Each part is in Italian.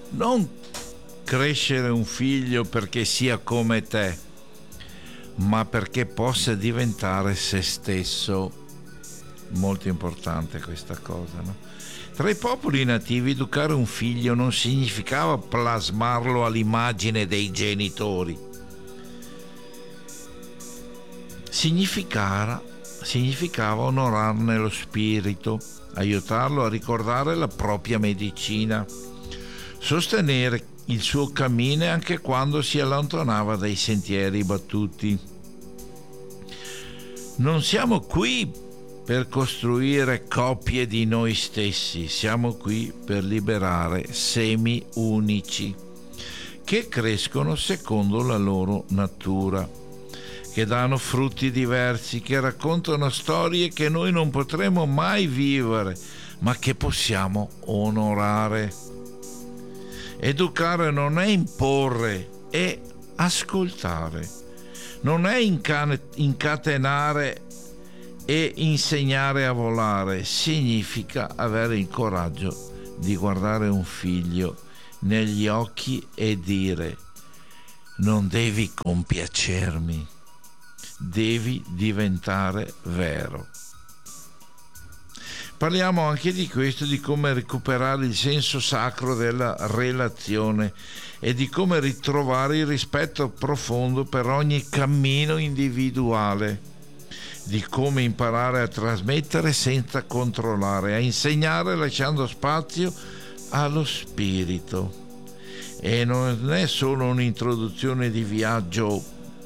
Non crescere un figlio perché sia come te, ma perché possa diventare se stesso. Molto importante questa cosa, no? Tra i popoli nativi educare un figlio non significava plasmarlo all'immagine dei genitori. Significava onorarne lo spirito, aiutarlo a ricordare la propria medicina, sostenere il suo cammino anche quando si allontanava dai sentieri battuti. Non siamo qui per costruire copie di noi stessi, siamo qui per liberare semi unici che crescono secondo la loro natura, che danno frutti diversi, che raccontano storie che noi non potremo mai vivere, ma che possiamo onorare. Educare non è imporre, è ascoltare, non è incatenare e insegnare a volare, significa avere il coraggio di guardare un figlio negli occhi e dire: non devi compiacermi, devi diventare vero. Parliamo anche di questo, di come recuperare il senso sacro della relazione e di come ritrovare il rispetto profondo per ogni cammino individuale, di come imparare a trasmettere senza controllare, a insegnare lasciando spazio allo spirito. E non è solo un'introduzione di viaggio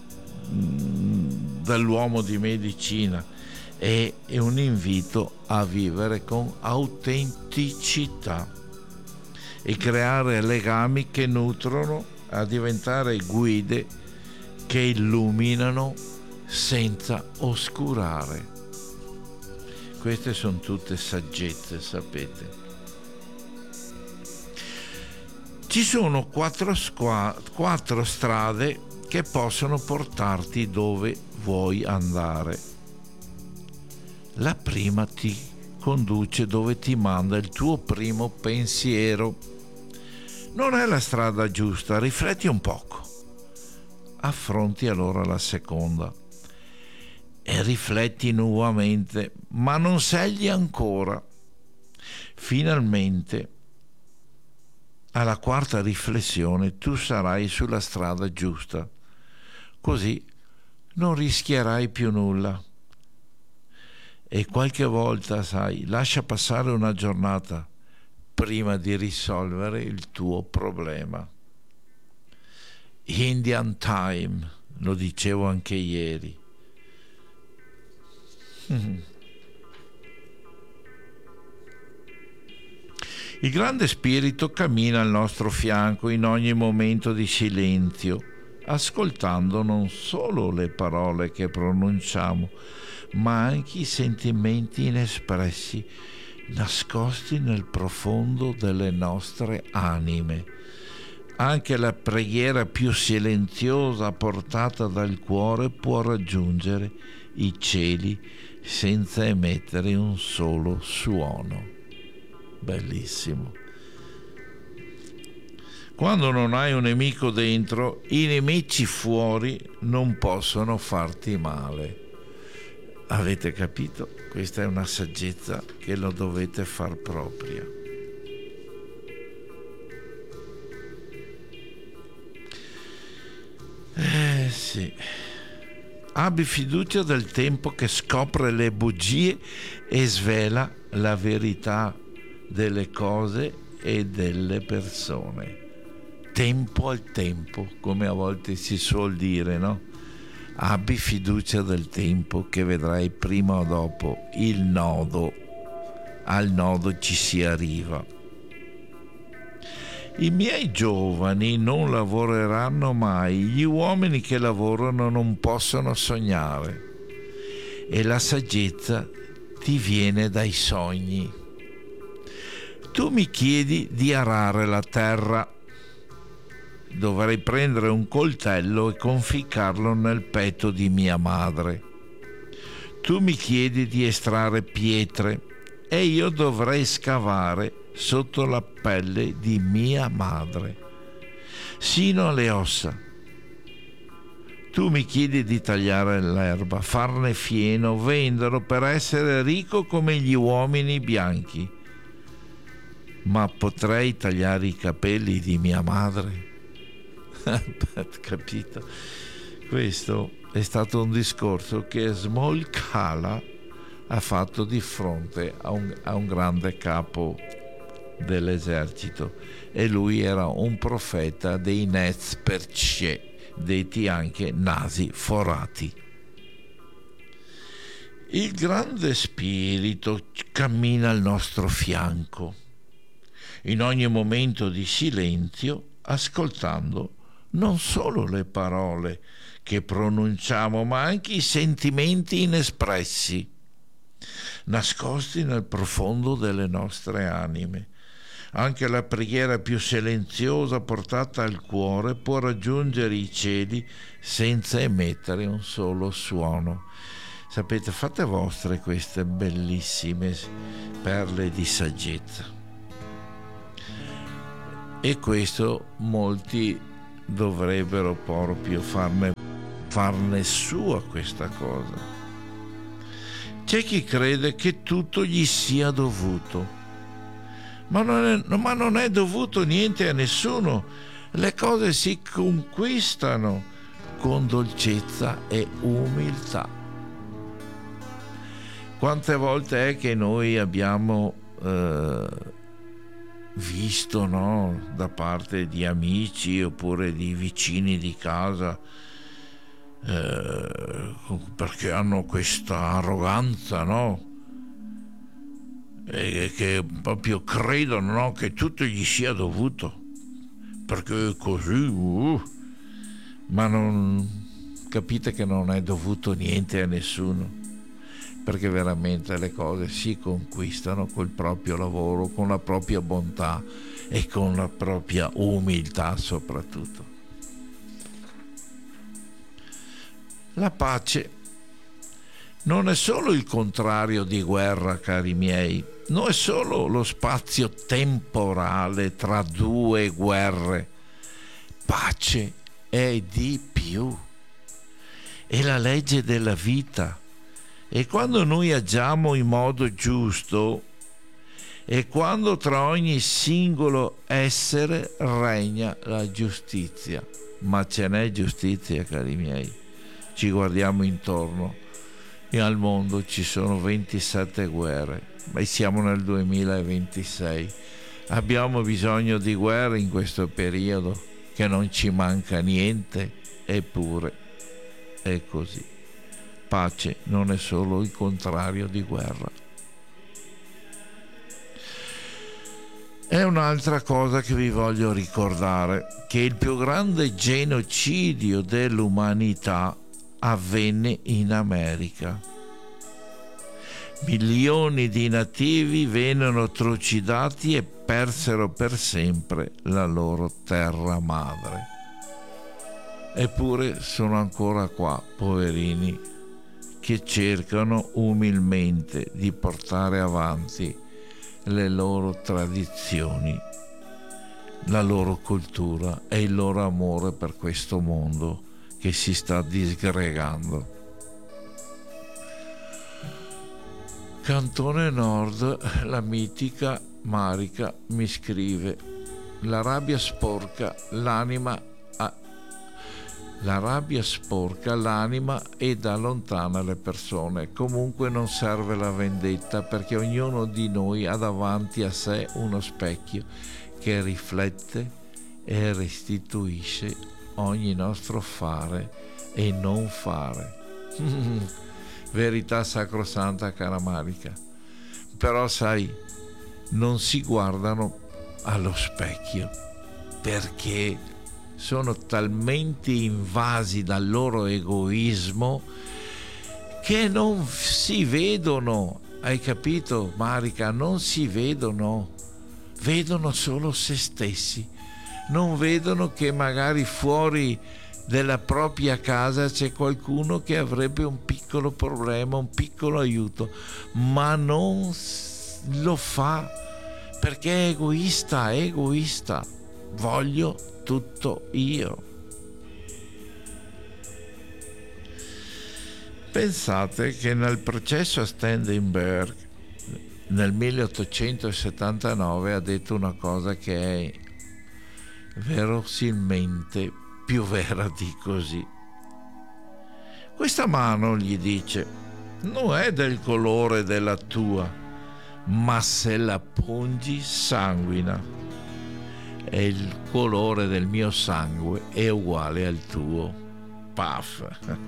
dall'uomo di medicina, è un invito a vivere con autenticità e creare legami che nutrono, a diventare guide che illuminano senza oscurare. Queste sono tutte saggezze, sapete. Ci sono quattro strade che possono portarti dove vuoi andare. La prima ti conduce dove ti manda il tuo primo pensiero. Non è la strada giusta, rifletti un poco. Affronti allora la seconda e rifletti nuovamente, ma non scegli ancora. Finalmente, alla quarta riflessione, tu sarai sulla strada giusta. Così non rischierai più nulla. E qualche volta, sai, lascia passare una giornata prima di risolvere il tuo problema. Indian time, lo dicevo anche ieri. Il grande spirito cammina al nostro fianco in ogni momento di silenzio, ascoltando non solo le parole che pronunciamo, ma anche i sentimenti inespressi nascosti nel profondo delle nostre anime. Anche la preghiera più silenziosa portata dal cuore può raggiungere i cieli senza emettere un solo suono. Bellissimo. Quando non hai un nemico dentro, i nemici fuori non possono farti male. Avete capito? Questa è una saggezza che lo dovete far propria. Sì. Abbi fiducia del tempo che scopre le bugie e svela la verità delle cose e delle persone. Tempo al tempo, come a volte si suol dire, no? Abbi fiducia del tempo che vedrai prima o dopo il nodo. Al nodo ci si arriva. I miei giovani non lavoreranno mai, gli uomini che lavorano non possono sognare e la saggezza ti viene dai sogni. Tu mi chiedi di arare la terra, dovrei prendere un coltello e conficcarlo nel petto di mia madre. Tu mi chiedi di estrarre pietre e io dovrei scavare sotto la pelle di mia madre, sino alle ossa. Tu mi chiedi di tagliare l'erba, farne fieno, venderlo per essere ricco come gli uomini bianchi. Ma potrei tagliare i capelli di mia madre? Capito? Questo è stato un discorso che Smolkala ha fatto di fronte a un grande capo dell'esercito, e lui era un profeta dei Nez Perce, detti anche nasi forati. Il grande spirito cammina al nostro fianco in ogni momento di silenzio, ascoltando non solo le parole che pronunciamo, ma anche i sentimenti inespressi, nascosti nel profondo delle nostre anime. Anche la preghiera più silenziosa portata al cuore può raggiungere i cieli senza emettere un solo suono. Sapete, fate vostre queste bellissime perle di saggezza. E questo molti dovrebbero proprio farne sua questa cosa. C'è chi crede che tutto gli sia dovuto, ma non è dovuto niente a nessuno. Le cose si conquistano con dolcezza e umiltà. Quante volte è che noi abbiamo visto, no, da parte di amici oppure di vicini di casa, perché hanno questa arroganza, no? E che proprio credono, no, che tutto gli sia dovuto, perché è così, ma non capite che non è dovuto niente a nessuno, perché veramente le cose si conquistano col proprio lavoro, con la propria bontà e con la propria umiltà soprattutto. La pace non è solo il contrario di guerra, cari miei, non è solo lo spazio temporale tra due guerre. Pace è di più, è la legge della vita. E quando noi agiamo in modo giusto, e quando tra ogni singolo essere regna la giustizia, ma ce n'è giustizia, cari miei? Ci guardiamo intorno e al mondo ci sono 27 guerre, ma siamo nel 2026. Abbiamo bisogno di guerre in questo periodo, che non ci manca niente, eppure è così. Pace non è solo il contrario di guerra. È un'altra cosa che vi voglio ricordare, che il più grande genocidio dell'umanità avvenne in America. Milioni di nativi vennero trucidati e persero per sempre la loro terra madre. Eppure sono ancora qua, poverini, che cercano umilmente di portare avanti le loro tradizioni, la loro cultura e il loro amore per questo mondo che si sta disgregando. Cantone Nord, la mitica Marica mi scrive: la rabbia sporca l'anima ed allontana le persone. Comunque non serve la vendetta, perché ognuno di noi ha davanti a sé uno specchio che riflette e restituisce ogni nostro fare e non fare. Verità sacrosanta, cara Marica. Però sai, non si guardano allo specchio perché sono talmente invasi dal loro egoismo che non si vedono. Hai capito, Marica? Non si vedono solo se stessi, non vedono che magari fuori della propria casa c'è qualcuno che avrebbe un piccolo problema, un piccolo aiuto, ma non lo fa perché è egoista, voglio tutto io. Pensate che nel processo a Stendenberg nel 1879 ha detto una cosa che è verosimilmente più vera di così. Questa mano, gli dice, non è del colore della tua, ma se la pungi sanguina. E il colore del mio sangue è uguale al tuo. Paf!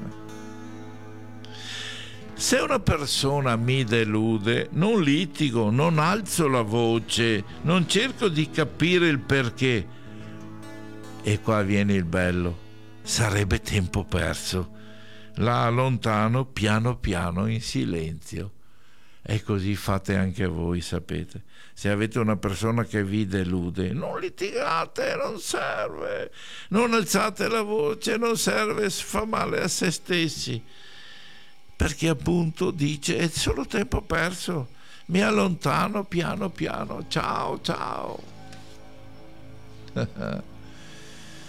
Se una persona mi delude, non litigo, non alzo la voce, non cerco di capire il perché. E qua viene il bello. Sarebbe tempo perso. La allontano piano piano in silenzio. E così fate anche voi, sapete. Se avete una persona che vi delude, non litigate, non serve. Non alzate la voce, non serve, fa male a se stessi. Perché appunto dice, è solo tempo perso. Mi allontano piano piano. Ciao, ciao.